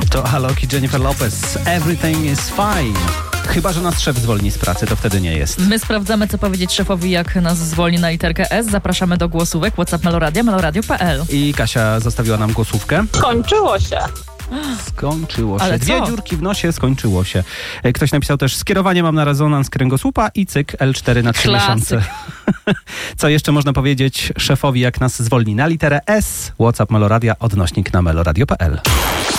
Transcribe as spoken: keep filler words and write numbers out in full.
To Alok i Jennifer Lopez. Everything is fine. Chyba że nas szef zwolni z pracy, to wtedy nie jest. My sprawdzamy, co powiedzieć szefowi, jak nas zwolni na literkę S. Zapraszamy do głosówek. WhatsApp Meloradia, meloradio kropka p l. I Kasia zostawiła nam głosówkę. Skończyło się. Skończyło się. Ale Dwie co? dziurki w nosie, skończyło się. Ktoś napisał też, skierowanie mam na rezonans kręgosłupa i cyk L cztery na trzy Klasyk. miesiące. Co jeszcze można powiedzieć szefowi, jak nas zwolni na literę S? WhatsApp Meloradia, odnośnik na meloradio kropka p l.